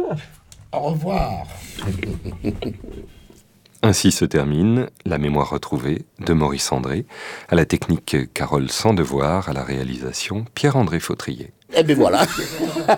Au revoir. Ainsi se termine La mémoire retrouvée de Maurice André, à la technique Carole Sandevoir, à la réalisation Pierre-André Fautrier. Eh bien voilà.